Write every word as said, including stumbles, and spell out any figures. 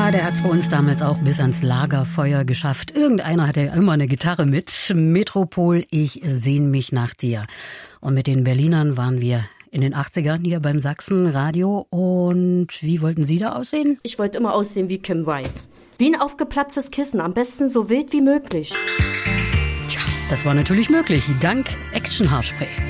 Ja, der hat es bei uns damals auch bis ans Lagerfeuer geschafft. Irgendeiner hatte ja immer eine Gitarre mit. Metropol, ich sehn mich nach dir. Und mit den Berlinern waren wir in den achtzigern hier beim Sachsenradio. Und wie wollten Sie da aussehen? Ich wollte immer aussehen wie Kim White. Wie ein aufgeplatztes Kissen, am besten so wild wie möglich. Tja, das war natürlich möglich, dank Action Haarspray.